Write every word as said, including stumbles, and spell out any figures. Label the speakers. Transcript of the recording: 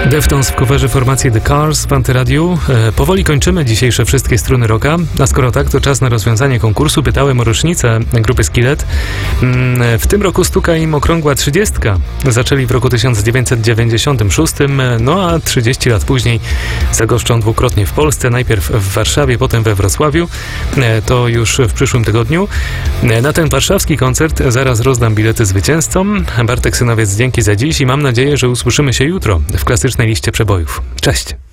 Speaker 1: Deftones w coverze formacji The Cars w Antyradiu. E, powoli kończymy dzisiejsze wszystkie struny rocka, a skoro tak, to czas na rozwiązanie konkursu. Pytałem o rocznicę grupy Skillet. Mm, w tym roku stuka im okrągła trzydziestka. Zaczęli w roku tysiąc dziewięćset dziewięćdziesiątym szóstym, no a trzydzieści lat później zagoszczą dwukrotnie w Polsce, najpierw w Warszawie, potem we Wrocławiu. E, to już w przyszłym tygodniu. E, na ten warszawski koncert zaraz rozdam bilety zwycięzcom. Bartek Synowiec, dzięki za dziś i mam nadzieję, że usłyszymy się jutro w klasycznej liście przebojów. Cześć!